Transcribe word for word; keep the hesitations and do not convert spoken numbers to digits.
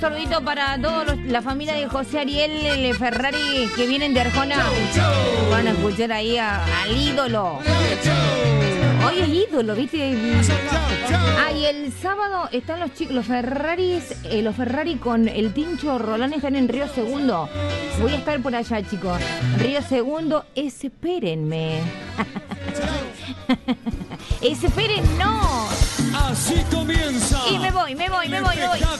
Saludito para toda la familia de José Ariel el Ferrari que vienen de Arjona. Van a escuchar ahí a, al ídolo. Hoy es ídolo, ¿viste? Ah, y el sábado están los chicos, los Ferraris, eh, los Ferrari con el Tincho Rolán están en Río Segundo. Voy a estar por allá, chicos. Río Segundo, espérenme. Esperen, no. Así comienza. Y me voy, me voy, me voy, me voy.